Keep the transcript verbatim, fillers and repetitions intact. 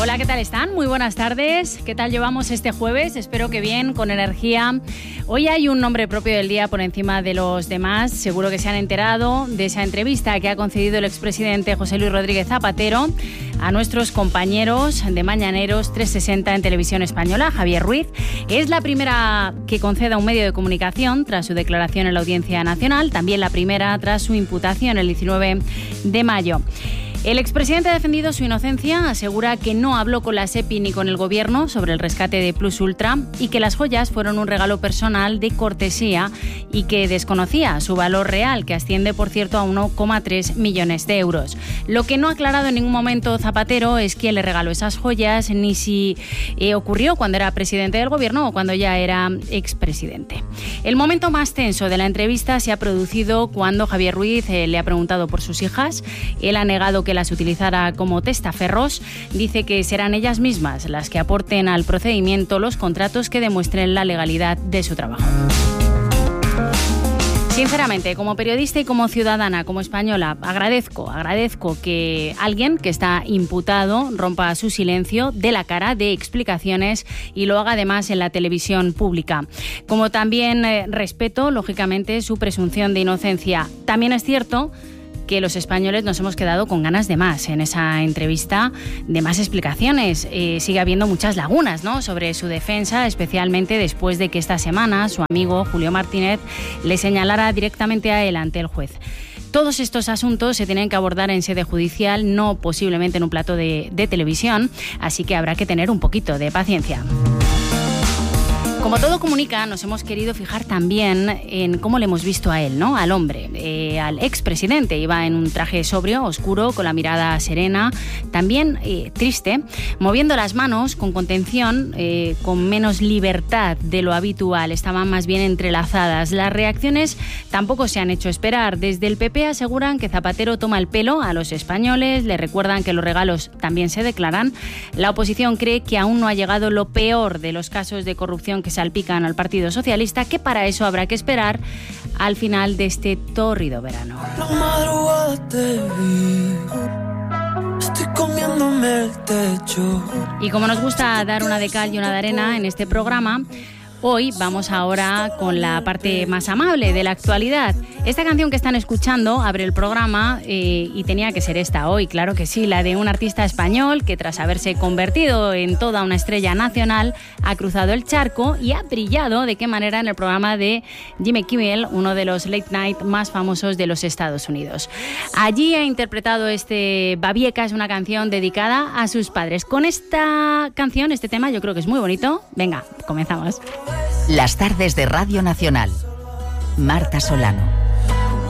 Hola, ¿qué tal están? Muy buenas tardes. ¿Qué tal llevamos este jueves? Espero que bien, con energía. Hoy hay un nombre propio del día por encima de los demás. Seguro que se han enterado de esa entrevista que ha concedido el expresidente José Luis Rodríguez Zapatero a nuestros compañeros de Mañaneros trescientos sesenta en Televisión Española, Javier Ruiz. Es la primera que conceda un medio de comunicación tras su declaración en la Audiencia Nacional, también la primera tras su imputación el diecinueve de mayo. El expresidente ha defendido su inocencia, asegura que no habló con la SEPI ni con el Gobierno sobre el rescate de Plus Ultra y que las joyas fueron un regalo personal de cortesía y que desconocía su valor real, que asciende, por cierto, a uno coma tres millones de euros. Lo que no ha aclarado en ningún momento Zapatero es quién le regaló esas joyas, ni si eh, ocurrió cuando era presidente del Gobierno o cuando ya era expresidente. El momento más tenso de la entrevista se ha producido cuando Javier Ruiz eh, le ha preguntado por sus hijas. Él ha negado que las utilizara como testaferros. Dice que serán ellas mismas las que aporten al procedimiento los contratos que demuestren la legalidad de su trabajo. Sinceramente, como periodista y como ciudadana, como española, agradezco, agradezco que alguien que está imputado rompa su silencio, dé la cara, dé explicaciones y lo haga además en la televisión pública. Como también eh, respeto, lógicamente, su presunción de inocencia. También es cierto que los españoles nos hemos quedado con ganas de más en esa entrevista, de más explicaciones. Eh, sigue habiendo muchas lagunas, ¿no?, sobre su defensa, especialmente después de que esta semana su amigo Julio Martínez le señalara directamente a él ante el juez. Todos estos asuntos se tienen que abordar en sede judicial, no posiblemente en un plato de, de televisión, así que habrá que tener un poquito de paciencia. Como todo comunica, nos hemos querido fijar también en cómo le hemos visto a él, ¿no?, al hombre, eh, al expresidente. Iba en un traje sobrio, oscuro, con la mirada serena, también eh, triste, moviendo las manos con contención, eh, con menos libertad de lo habitual. Estaban más bien entrelazadas. Las reacciones tampoco se han hecho esperar. Desde el P P aseguran que Zapatero toma el pelo a los españoles, le recuerdan que los regalos también se declaran. La oposición cree que aún no ha llegado lo peor de los casos de corrupción que salpican al Partido Socialista, que para eso habrá que esperar al final de este tórrido verano. La madrugada te vi, estoy comiéndome el techo. Y como nos gusta dar una de cal y una de arena en este programa, hoy vamos ahora con la parte más amable de la actualidad. Esta canción que están escuchando abre el programa eh, y tenía que ser esta hoy, claro que sí, la de un artista español que tras haberse convertido en toda una estrella nacional ha cruzado el charco y ha brillado de qué manera en el programa de Jimmy Kimmel, uno de los late night más famosos de los Estados Unidos. Allí ha interpretado este Babieca, es una canción dedicada a sus padres. Con esta canción, este tema, yo creo que es muy bonito. Venga, comenzamos. Las tardes de Radio Nacional. Marta Solano.